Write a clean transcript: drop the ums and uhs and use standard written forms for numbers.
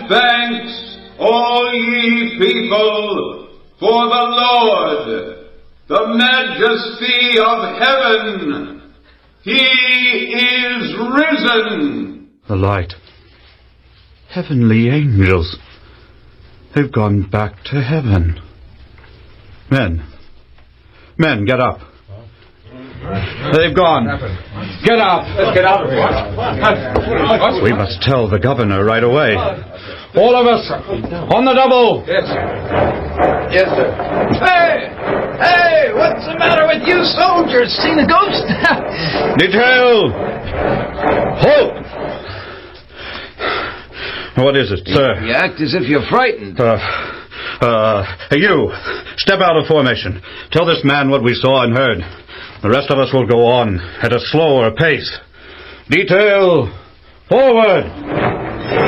thanks, all ye people, for the Lord, the majesty of heaven. He is risen. The light. Heavenly angels. They've gone back to heaven. Men, get up. They've gone. Get up. Let's get out of here. We must tell the governor right away. All of us, on the double. Yes, sir. Yes, sir. Hey, what's the matter with you soldiers? Seen a ghost? Detail! Halt! What is it, sir? You act as if you're frightened. You, step out of formation. Tell this man what we saw and heard. The rest of us will go on at a slower pace. Detail, forward!